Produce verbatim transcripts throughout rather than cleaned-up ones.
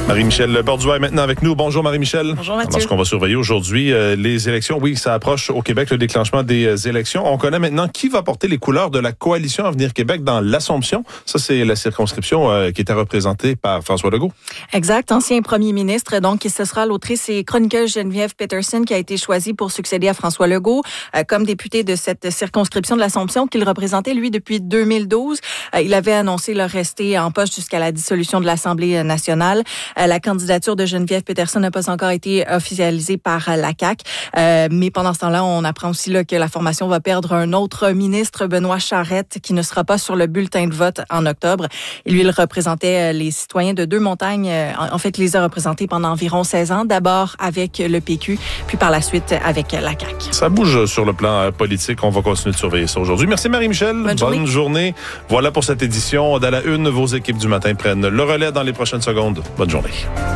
Marie-Michel Borduas est maintenant avec nous. Bonjour Marie-Michel. Bonjour Mathieu. Alors, ce qu'on va surveiller aujourd'hui, euh, les élections. Oui, ça approche au Québec, le déclenchement des euh, élections. On connaît maintenant qui va porter les couleurs de la coalition Avenir Québec dans l'Assomption. Ça, c'est la circonscription euh, qui était représentée par François Legault. Exact, ancien premier ministre. Donc, ce sera l'autrice et chroniqueuse Geneviève Peterson qui a été choisie pour succéder à François Legault euh, comme député de cette circonscription de l'Assomption qu'il représentait, lui, depuis deux mille douze. Euh, il avait annoncé le rester en poste jusqu'à la dissolution de l'Assemblée nationale. Euh, la candidature de Geneviève Peterson n'a pas encore été officialisée par la C A Q. Euh, mais pendant ce temps-là, on apprend aussi là, que la formation va perdre un autre ministre, Benoît Charette, qui ne sera pas sur le bulletin de vote en octobre. Et lui, il représentait les citoyens de Deux-Montagnes. En fait, il les a représentés pendant environ seize ans. D'abord avec le P Q, puis par la suite avec la C A Q. Ça bouge sur le plan politique. On va continuer de surveiller ça aujourd'hui. Merci Marie-Michel. Bonne journée. Bonne journée. Voilà pour cette édition. Dans la une, vos équipes du matin prennent le relais dans les prochaines secondes. Bonne journée.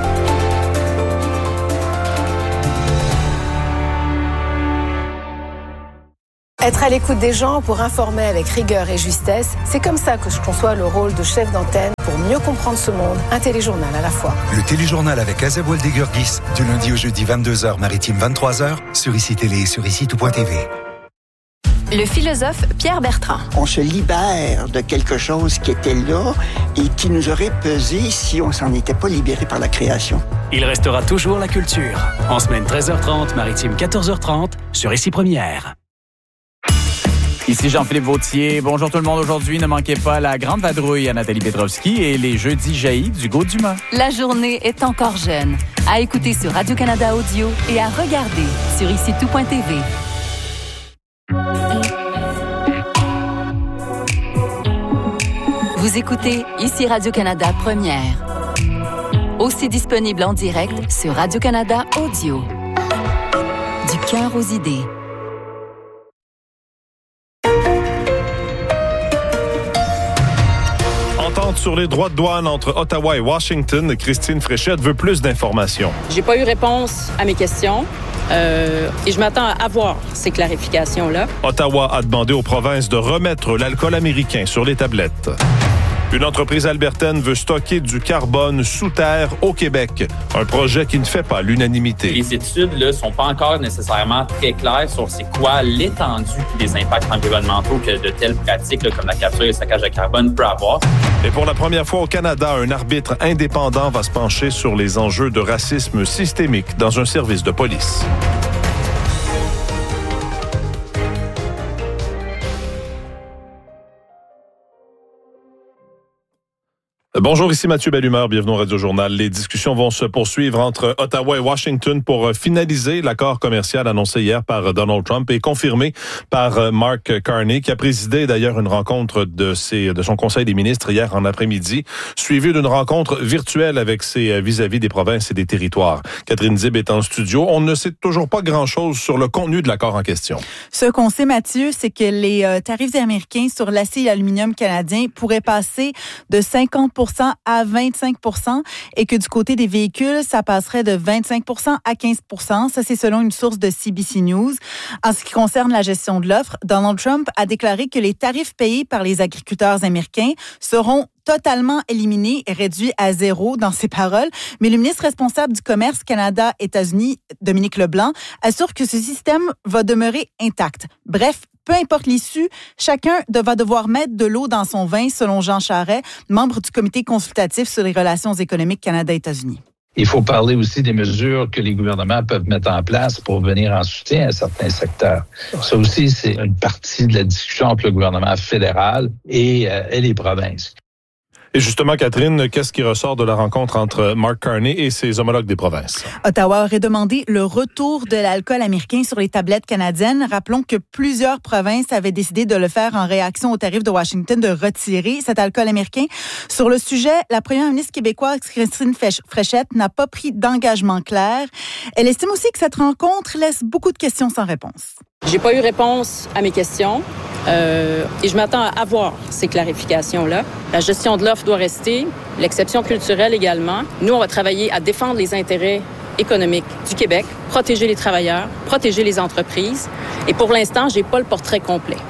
Être à l'écoute des gens pour informer avec rigueur et justesse, c'est comme ça que je conçois le rôle de chef d'antenne pour mieux comprendre ce monde. Un téléjournal à la fois. Le téléjournal avec Azeb Waldegurgis, du lundi au jeudi vingt-deux heures, maritime vingt-trois heures, sur I C I Télé et sur I C I tout point T V. Le philosophe Pierre Bertrand. On se libère de quelque chose qui était là et qui nous aurait pesé si on s'en était pas libéré par la création. Il restera toujours la culture. En semaine treize heures trente, maritime quatorze heures trente, sur Ici Première. Ici Jean-Philippe Vautier. Bonjour tout le monde. Aujourd'hui, ne manquez pas la grande vadrouille à Nathalie Petrovski et les jeudis jaillis d'Hugo Dumas. La journée est encore jeune. À écouter sur Radio-Canada Audio et à regarder sur Ici tout point T V. Vous écoutez Ici Radio-Canada Première. Aussi disponible en direct sur Radio-Canada Audio. Du cœur aux idées. Entente sur les droits de douane entre Ottawa et Washington. Christine Fréchette veut plus d'informations. J'ai pas eu réponse à mes questions. Euh, et je m'attends à avoir ces clarifications-là. Ottawa a demandé aux provinces de remettre l'alcool américain sur les tablettes. Une entreprise albertaine veut stocker du carbone sous terre au Québec. Un projet qui ne fait pas l'unanimité. Les études ne sont pas encore nécessairement très claires sur c'est quoi l'étendue des impacts environnementaux que de telles pratiques là, comme la capture et le stockage de carbone peut avoir. Et pour la première fois au Canada, un arbitre indépendant va se pencher sur les enjeux de racisme systémique dans un service de police. Bonjour, ici Mathieu Bellumeur, bienvenue au Radio-Journal. Les discussions vont se poursuivre entre Ottawa et Washington pour finaliser l'accord commercial annoncé hier par Donald Trump et confirmé par Mark Carney, qui a présidé d'ailleurs une rencontre de, ses, de son Conseil des ministres hier en après-midi, suivie d'une rencontre virtuelle avec ses vis-à-vis des provinces et des territoires. Catherine Dib est en studio. On ne sait toujours pas grand-chose sur le contenu de l'accord en question. Ce qu'on sait, Mathieu, c'est que les euh, tarifs américains sur l'acier et l'aluminium canadien pourraient passer de cinquante pour cent à vingt-cinq pour cent et que du côté des véhicules, ça passerait de vingt-cinq pour cent à quinze pour cent. Ça, c'est selon une source de C B C News. En ce qui concerne la gestion de l'offre, Donald Trump a déclaré que les tarifs payés par les agriculteurs américains seront totalement éliminés et réduits à zéro dans ses paroles. Mais le ministre responsable du commerce Canada-États-Unis, Dominique Leblanc, assure que ce système va demeurer intact. Bref, peu importe l'issue, chacun va devoir mettre de l'eau dans son vin, selon Jean Charest, membre du comité consultatif sur les relations économiques Canada-États-Unis. Il faut parler aussi des mesures que les gouvernements peuvent mettre en place pour venir en soutien à certains secteurs. Ça aussi, c'est une partie de la discussion entre le gouvernement fédéral et, euh, et les provinces. Et justement, Catherine, qu'est-ce qui ressort de la rencontre entre Mark Carney et ses homologues des provinces? Ottawa aurait demandé le retour de l'alcool américain sur les tablettes canadiennes. Rappelons que plusieurs provinces avaient décidé de le faire en réaction au tarif de Washington de retirer cet alcool américain. Sur le sujet, la première ministre québécoise, Christine Fréchette, n'a pas pris d'engagement clair. Elle estime aussi que cette rencontre laisse beaucoup de questions sans réponse. J'ai pas eu réponse à mes questions. Euh, et je m'attends à avoir ces clarifications-là. La gestion de l'offre doit rester, l'exception culturelle également. Nous, on va travailler à défendre les intérêts économiques du Québec, protéger les travailleurs, protéger les entreprises. Et pour l'instant, j'ai pas le portrait complet.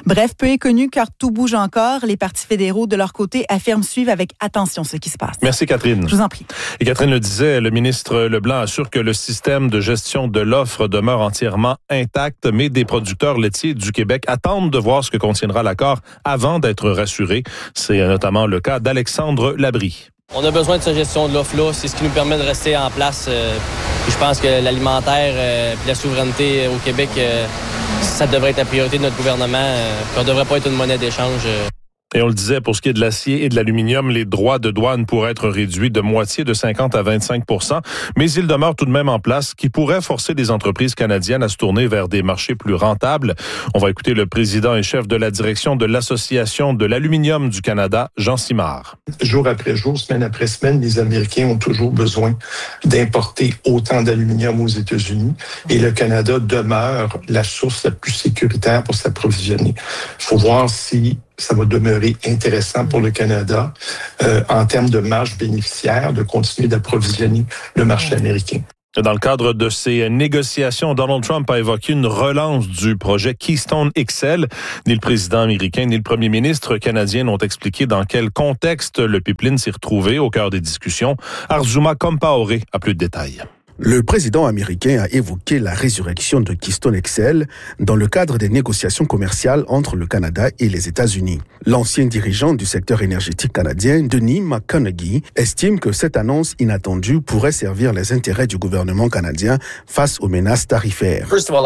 Bref, peu est connu car tout bouge encore. Les partis fédéraux, de leur côté, affirment suivre avec attention ce qui se passe. Merci, Catherine. Je vous en prie. Et Catherine le disait, le ministre Leblanc assure que le système de gestion de l'offre demeure entièrement intact, mais des producteurs laitiers du Québec attendent de voir ce que contiendra l'accord avant d'être rassurés. C'est notamment le cas d'Alexandre Labrie. On a besoin de cette gestion de l'offre-là. C'est ce qui nous permet de rester en place. Euh, je pense que l'alimentaire et euh, la souveraineté au Québec, euh, ça devrait être la priorité de notre gouvernement. Euh, on ne devrait pas être une monnaie d'échange. Euh. Et on le disait, pour ce qui est de l'acier et de l'aluminium, les droits de douane pourraient être réduits de moitié de cinquante à vingt-cinq pour cent, mais ils demeurent tout de même en place, qui pourrait forcer les entreprises canadiennes à se tourner vers des marchés plus rentables. On va écouter le président et chef de la direction de l'Association de l'aluminium du Canada, Jean Simard. Jour après jour, semaine après semaine, les Américains ont toujours besoin d'importer autant d'aluminium aux États-Unis et le Canada demeure la source la plus sécuritaire pour s'approvisionner. Il faut voir si ça va demeurer intéressant pour le Canada euh, en termes de marge bénéficiaire de continuer d'approvisionner le marché américain. Dans le cadre de ces négociations, Donald Trump a évoqué une relance du projet Keystone X L. Ni le président américain ni le premier ministre canadien n'ont expliqué dans quel contexte le pipeline s'est retrouvé au cœur des discussions. Arjuma Compaoré a plus de détails. Le président américain a évoqué la résurrection de Keystone X L dans le cadre des négociations commerciales entre le Canada et les États-Unis. L'ancien dirigeant du secteur énergétique canadien, Denis McConaughey, estime que cette annonce inattendue pourrait servir les intérêts du gouvernement canadien face aux menaces tarifaires.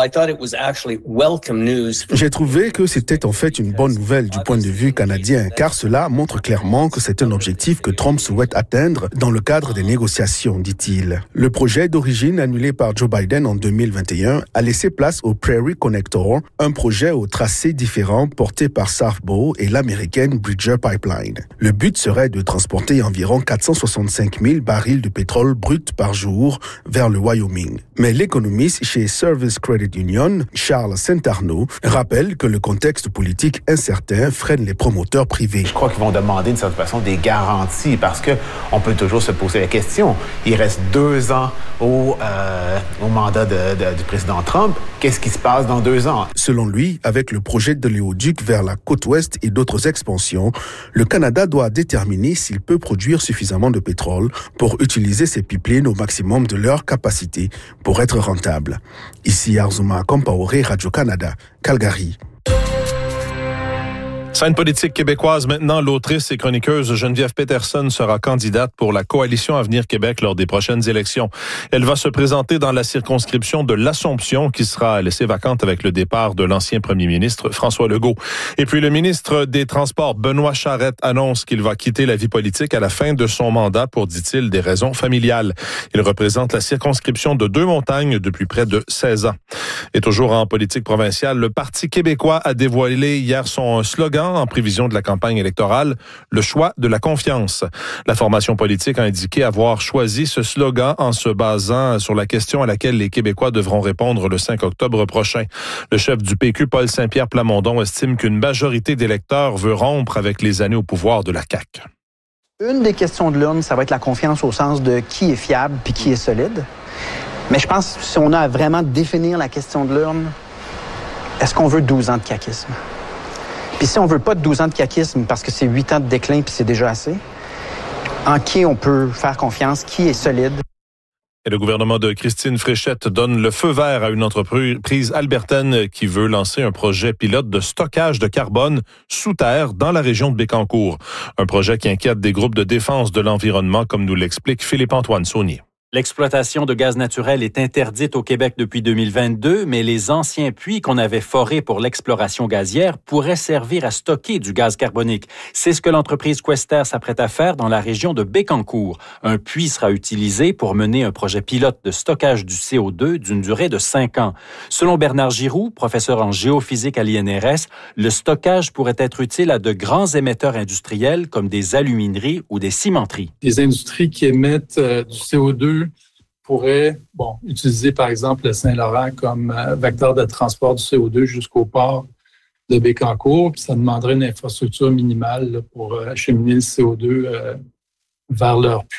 J'ai trouvé que c'était en fait une bonne nouvelle du point de vue canadien, car cela montre clairement que c'est un objectif que Trump souhaite atteindre dans le cadre des négociations, dit-il. Le projet d'origine annulé par Joe Biden en deux mille vingt et un a laissé place au Prairie Connector, un projet au tracé différent porté par South Bow et l'américaine Bridger Pipeline. Le but serait de transporter environ quatre cent soixante-cinq mille barils de pétrole brut par jour vers le Wyoming. Mais l'économiste chez Service Credit Union, Charles Saint-Arnaud, rappelle que le contexte politique incertain freine les promoteurs privés. Je crois qu'ils vont demander d'une certaine façon des garanties parce que on peut toujours se poser la question. Il reste deux ans Au, euh, au mandat de, de, du président Trump. Qu'est-ce qui se passe dans deux ans? Selon lui, avec le projet de l'éoduc vers la côte ouest et d'autres expansions, le Canada doit déterminer s'il peut produire suffisamment de pétrole pour utiliser ces pipelines au maximum de leur capacité pour être rentable. Ici Arjuma Compaoré, Radio-Canada, Calgary. Scène politique québécoise maintenant, l'autrice et chroniqueuse Geneviève Peterson sera candidate pour la Coalition Avenir Québec lors des prochaines élections. Elle va se présenter dans la circonscription de l'Assomption qui sera laissée vacante avec le départ de l'ancien premier ministre François Legault. Et puis le ministre des Transports Benoît Charette annonce qu'il va quitter la vie politique à la fin de son mandat pour, dit-il, des raisons familiales. Il représente la circonscription de Deux-Montagnes depuis près de seize ans. Et toujours en politique provinciale, le Parti québécois a dévoilé hier son slogan en prévision de la campagne électorale, le choix de la confiance. La formation politique a indiqué avoir choisi ce slogan en se basant sur la question à laquelle les Québécois devront répondre le cinq octobre prochain. Le chef du P Q, Paul Saint-Pierre Plamondon, estime qu'une majorité d'électeurs veut rompre avec les années au pouvoir de la C A Q. Une des questions de l'urne, ça va être la confiance au sens de qui est fiable puis qui est solide. Mais je pense que si on a à vraiment définir la question de l'urne, est-ce qu'on veut douze ans de caquisme? Puis si on veut pas de douze ans de caquisme parce que c'est huit ans de déclin puis c'est déjà assez, en qui on peut faire confiance, qui est solide? Et le gouvernement de Christine Fréchette donne le feu vert à une entreprise albertaine qui veut lancer un projet pilote de stockage de carbone sous terre dans la région de Bécancour. Un projet qui inquiète des groupes de défense de l'environnement, comme nous l'explique Philippe-Antoine Saunier. L'exploitation de gaz naturel est interdite au Québec depuis deux mille vingt-deux, mais les anciens puits qu'on avait forés pour l'exploration gazière pourraient servir à stocker du gaz carbonique. C'est ce que l'entreprise Quester s'apprête à faire dans la région de Bécancour. Un puits sera utilisé pour mener un projet pilote de stockage du C O deux d'une durée de cinq ans. Selon Bernard Giroux, professeur en géophysique à l'I N R S, le stockage pourrait être utile à de grands émetteurs industriels comme des alumineries ou des cimenteries. Des industries qui émettent euh, du C O deux pourrait bon, utiliser, par exemple, le Saint-Laurent comme euh, vecteur de transport du C O deux jusqu'au port de Bécancour. Puis ça demanderait une infrastructure minimale là, pour euh, acheminer le C O deux euh, vers leur puits.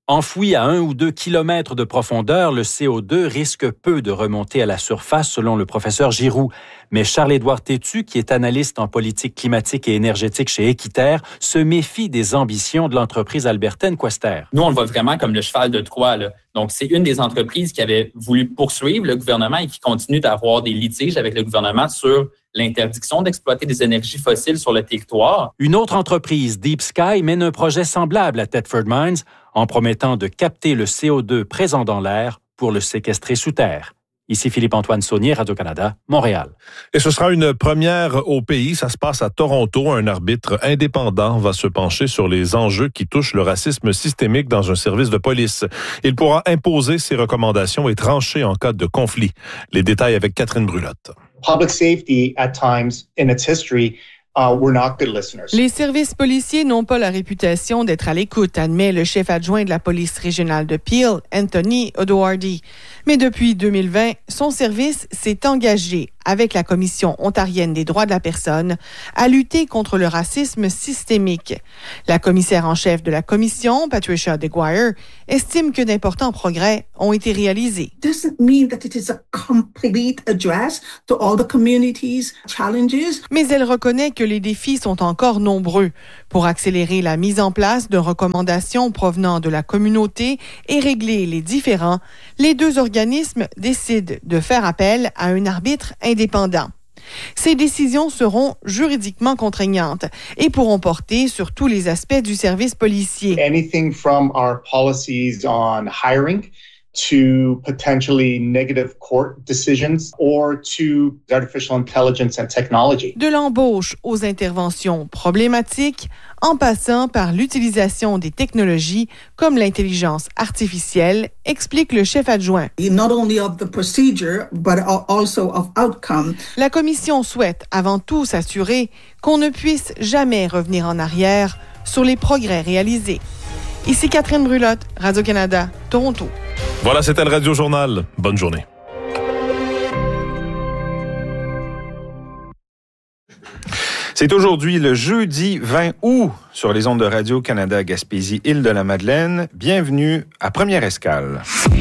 Enfoui à un ou deux kilomètres de profondeur, le C O deux risque peu de remonter à la surface, selon le professeur Giroux. Mais Charles-Édouard Tétu, qui est analyste en politique climatique et énergétique chez Équiterre, se méfie des ambitions de l'entreprise albertaine Quester. Nous, on le voit vraiment comme le cheval de Troie, là. Donc, c'est une des entreprises qui avait voulu poursuivre le gouvernement et qui continue d'avoir des litiges avec le gouvernement sur l'interdiction d'exploiter des énergies fossiles sur le territoire. Une autre entreprise, Deep Sky, mène un projet semblable à Thetford Mines en promettant de capter le C O deux présent dans l'air pour le séquestrer sous terre. Ici Philippe-Antoine Saunier, Radio-Canada, Montréal. Et ce sera une première au pays. Ça se passe à Toronto. Un arbitre indépendant va se pencher sur les enjeux qui touchent le racisme systémique dans un service de police. Il pourra imposer ses recommandations et trancher en cas de conflit. Les détails avec Catherine Brulotte. Public safety, at times in its history, Uh, we're not good listeners. Les services policiers n'ont pas la réputation d'être à l'écoute, admet le chef adjoint de la police régionale de Peel, Anthony O'Doherty. Mais depuis deux mille vingt, son service s'est engagé avec la Commission ontarienne des droits de la personne à lutter contre le racisme systémique. La commissaire en chef de la commission, Patricia DeGuire, estime que d'importants progrès ont été réalisés. Doesn't mean that it is a complete address to all the communities' challenges. Mais elle reconnaît que les défis sont encore nombreux. Pour accélérer la mise en place de recommandations provenant de la communauté et régler les différends, les deux organismes décident de faire appel à un arbitre indépendant. Ces décisions seront juridiquement contraignantes et pourront porter sur tous les aspects du service policier. Anything from our policies on hiring to potentially negative court decisions or to artificial intelligence and technology. De l'embauche aux interventions problématiques, en passant par l'utilisation des technologies comme l'intelligence artificielle, explique le chef adjoint. Not only of the procedure, but also of outcome. La commission souhaite avant tout s'assurer qu'on ne puisse jamais revenir en arrière sur les progrès réalisés. Ici Catherine Brulotte, Radio-Canada, Toronto. Voilà, c'était le Radio Journal. Bonne journée. C'est aujourd'hui le jeudi vingt août sur les ondes de Radio-Canada Gaspésie, Île-de-la-Madeleine. Bienvenue à Première Escale.